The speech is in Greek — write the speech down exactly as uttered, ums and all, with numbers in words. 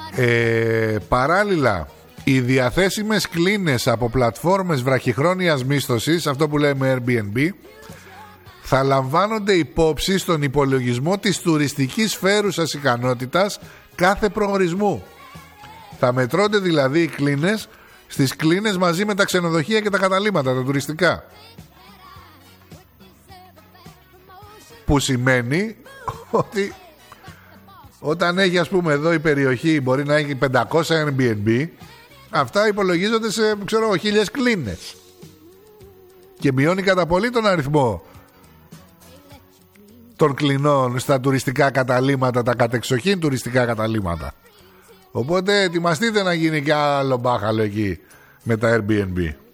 Ε, παράλληλα, οι διαθέσιμες κλίνες από πλατφόρμες βραχυχρόνιας μίσθωσης, αυτό που λέμε Airbnb, θα λαμβάνονται υπόψη στον υπολογισμό της τουριστικής φέρουσας ικανότητας κάθε προορισμού. Θα μετρώνται δηλαδή οι κλίνες στις κλίνες μαζί με τα ξενοδοχεία και τα καταλύματα, τα τουριστικά. Που σημαίνει ότι όταν έχει, ας πούμε, εδώ η περιοχή μπορεί να έχει πεντακόσια Airbnb, αυτά υπολογίζονται σε, ξέρω, χίλιες κλίνες. Και μειώνει κατά πολύ τον αριθμό των κλινών στα τουριστικά καταλύματα, τα κατεξοχήν τουριστικά καταλύματα. Οπότε ετοιμαστείτε να γίνει και άλλο μπάχαλο εκεί με τα Airbnb.